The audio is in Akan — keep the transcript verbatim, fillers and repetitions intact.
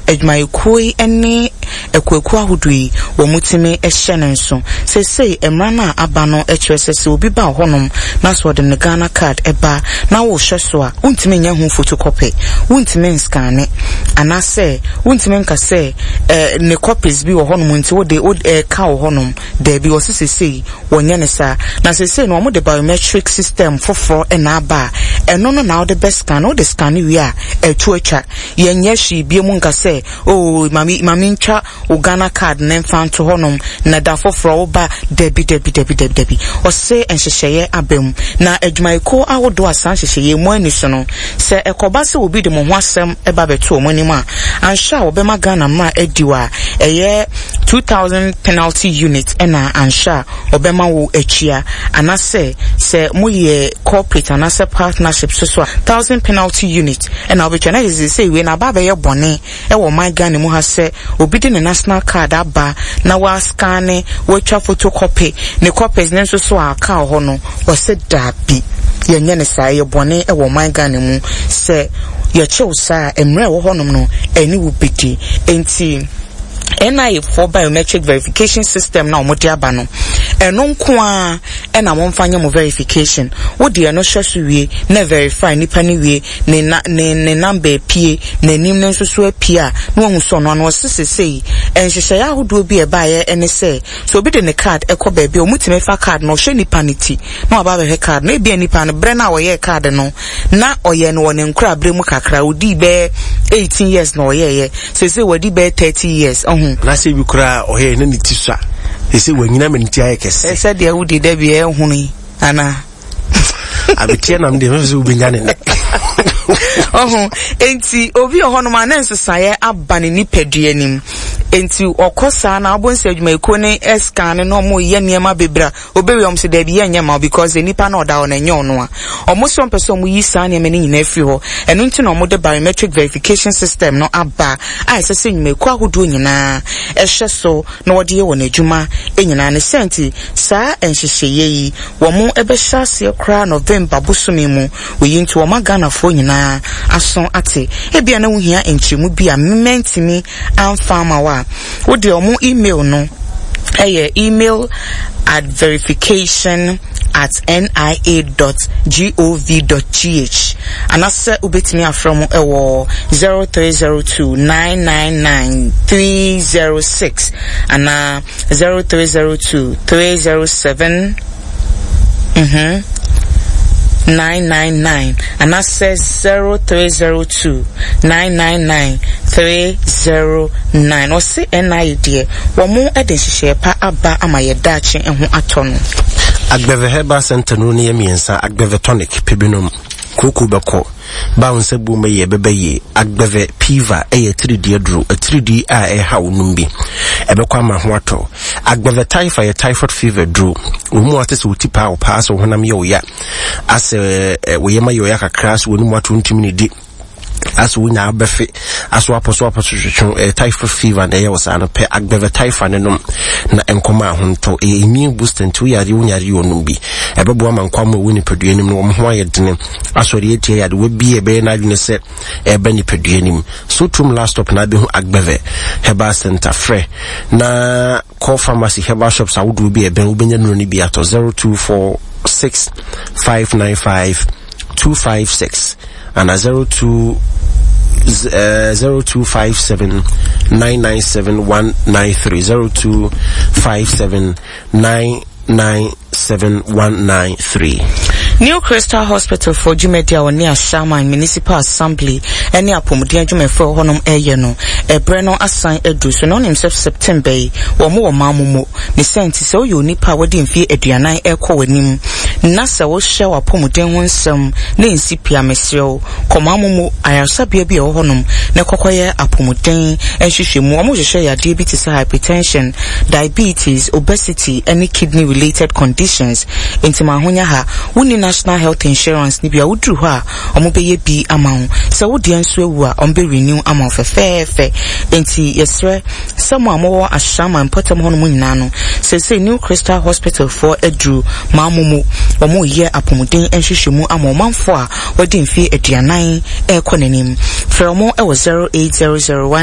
adwumayekoi ene ekweku ahudui wo mutimi ehye ne nso se sei emra na aba no ekyerese obi ba honom na so de ne Ghana card eba na wo hwe so a untimi nya hu photocopy untimi scan ana se untimi nka se eh, ne copies bi wo honom nti wo de eh, ka wo honom de bi wo se sei wonya ne sa na se sei no mo de biometric system foforo e na aba eno no na wo de best scan wo de scan wi a etu atwa yenye hwi bi mu nka se oh mami mami ncha o Ghana card na mfa nto honom na da foforo wo ba debi debi debi debi debi o se enhyehyeye abem na adwumayeko awodo asan hyehyeye mu ani so no se ekoba se obi de mo ho asem eba beto mo anim a ansha wo be ma Ghana ma ediwa eye two thousand penalty unit ena ansha obema wo achia anase se moye corporate anase partnership so so one thousand penalty unit ena obetwa na is say we na baba ye bone e wo my Ghana mu ha se obi de ne national card aba na wa scan wo twa photocopy ne copies ne so so aka ho no wo se dabi yenye ne sa ye bone e wo my Ghana mu se ye chewsa emre wo honom no eni wo beti enti N I A for biometric verification system na omodi aba no eno nko a ena mo mfanya mo verification wo de eno hweso wie na verify nipa ni wie ne na ne, ne number pie na nim ne nso so apie a no hu so no no sesesei enhyehyɛ ya hodo bi e ba ye ene se so obi de ne card ekoba bi o mutime fa card no hwe nipa ni ti na aba be card na bi nipa no bre na wo ye card no na oye no won nkura bre mu kakra odi be eighteen years na oye ye sese wadi be thirty years ohun na se bi kura oye ne ni ti so ese wanyina meniti ayekese ese de wudi de bi ehunu ana abetia nam de mfese ubenyane ne ohun enti obi ohonoma anensesaye abane ni peduanim enti okosa na abonse adwumayeko ne scan no mo ye niema bebra obewe omse de bi yenye ma because enipa na oda ona enye ono a omoso mpeso mo yi sa ne meni nyina afiri ho eno nti na omo de biometric verification system no aba a esese adwumayeko ahodo nyina ehwe so na wode ye wona adwuma enyina ne senti sa enhyehyeye yi wo mo ebehya se kra November bosome mu we nti wo magana fo nyina aso ate ebia na wuhia enchemu bia mentimi amfama wa wo de omo email no eye email at verification at n i a dot gov dot g h anase ubetimi afrom ewo zero three zero two nine nine nine three zero six ana zero three zero two three zero seven mhm nine nine nine and I says zero three zero two nine nine nine three zero nine or say N I D wo mo edenshe pa aba amaye dachi ehu atono Agbeve Herbal Center no ne yemiensa Agbeve tonic pebinum koku beko bounce bu me ye bebe ye Agbeve piva eye three D dru a three D a e ha onumbi ebekwa ma ho ato Agbeve typhoid typhoid fever dru omu atese utipa o pass o honam ye oya ase we yema yo ya kakra so onum ato ntimi ne di as we na befe as wa poso aposo eh, typhoid fever na ye was an pe Agbeve typhoid no na enkoma ahonto e immune booster ntu yare unyare onum bi ebebo ama nkwama woni paduanim no ho ayedene asori etie yade we bi ebe na adwene se ebe ni paduanim so tum last stop na be hu Agbeve Herbal Center frɛ na call pharmacy herbal shops awudu bi ebe ubenya no ni bi ato zero two four six five nine five two five six and a zero two uh, zero two five seven nine nine seven one nine three zero two five seven nine nine seven one nine three. New Crystal Hospital for Jumedia or near Shaman Municipal Assembly any apomodian jume for honum eyeno a breno assign edu so non himself September or more mamumo the senti so you nipa wedding fee eduanai eko wenim nasa wo show apomodian wonsem na nsipia mesio komamumo ayasa bia bia honum na kokoye apomodian ehwehwemu omo hwehwe ya diabetes hypertension diabetes obesity any kidney related conditions intima honya ha woni National Health Insurance ni bia wudru ho a omobeye bi amawo se wodi anso ewu a ombe renew amawo fefefe enti yesre samo amowo ashama important hono mu nyina no se se New Crystal Hospital for edru mamumu omo ye apomuden enhwehwemu amawo manfo a wodi mfi aduanan e konanim from mo e zero eight zero zero one